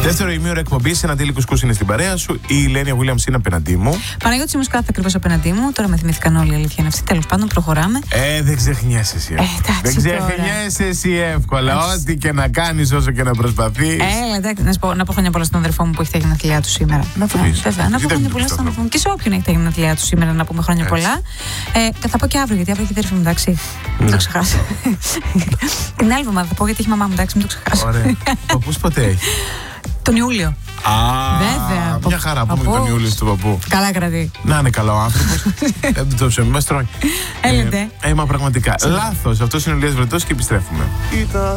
Δεύτερο ημίωρο εκπομπή, ένα τέλειο κουσκούς είναι στην παρέα σου. Η Λένια Williams είναι απέναντί μου. Παναγιώτης Μουσκάφ ακριβώς απέναντί μου. Τώρα με θυμήθηκαν όλοι, η αλήθεια είναι αυτή. Τέλος πάντων, προχωράμε. Δεν ξεχνιέσαι εσύ. Δεν ξεχνιέσαι εσύ εύκολα. Ό,τι και να κάνεις, όσο και να προσπαθείς. Εντάξει, να πω χρόνια πολλά στον αδερφό μου που έχει τα γενέθλιά του σήμερα. Να το πεις. Βέβαια, να πω χρόνια πολλά στον αδερφό μου. Και σε όποιον έχει τα γενέθλιά του σήμερα να πούμε χρόνια πολλά. Θα πω και αύριο, γιατί αύριο έχει αδερφή μου, εντάξει. Μην το ξεχάσω. Την άλλη εβδομάδα θα πω, γιατί έχει μαμά μου, εντάξει, μην το ξεχάσω. Ωραία. Παππούς ποτέ έχει? Τον Ιούλιο. Βέβαια. Μια χαρά που είναι τον Ιούλιο του παππού. Καλά κρατή. Να είναι καλά ο άνθρωπος. Δεν το ψωμί μας τρώει. Έλετε. Μα πραγματικά. Λάθος. Αυτός είναι ο Ηλίας Βρετός και επιστρέφουμε.